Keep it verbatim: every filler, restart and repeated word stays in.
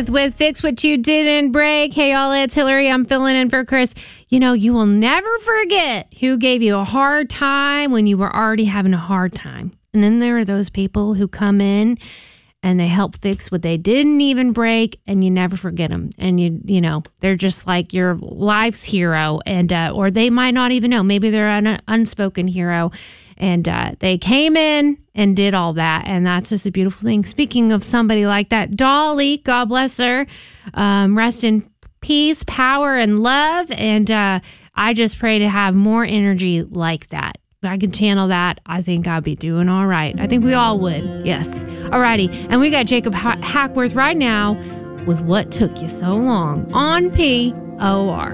Smith with Fix What You Didn't Break. Hey, all, it's Hillary. I'm filling in for Chris. You know, you will never forget who gave you a hard time when you were already having a hard time. And then there are those people who come in and they help fix what they didn't even break, and you never forget them. And you, you know, they're just like your life's hero, and uh, or they might not even know. Maybe they're an unspoken hero, and uh, they came in and did all that, and that's just a beautiful thing. Speaking of somebody like that, Dolly, God bless her, um, rest in peace, power, and love. And uh, I just pray to have more energy like that. If I could channel that, I think I'd be doing all right. I think we all would. Yes. Alrighty. And we got Jacob Hackworth right now with What Took You So Long on P O R.